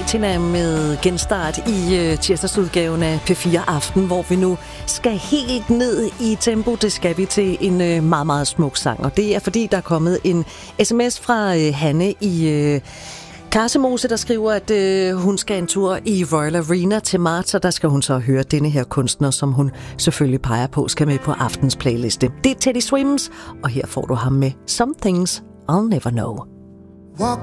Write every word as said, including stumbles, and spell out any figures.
Tina med genstart i øh, tirsdagsudgaven af P fire Aften, hvor vi nu skal helt ned i tempo. Det skal vi til en øh, meget, meget smuk sang, og det er fordi, der er kommet en sms fra øh, Hanne i øh, Karsemose, der skriver, at øh, hun skal en tur i Royal Arena til marts, og der skal hun så høre denne her kunstner, som hun selvfølgelig peger på, skal med på aftens playliste. Det er Teddy Swims, og her får du ham med Some Things I'll Never Know.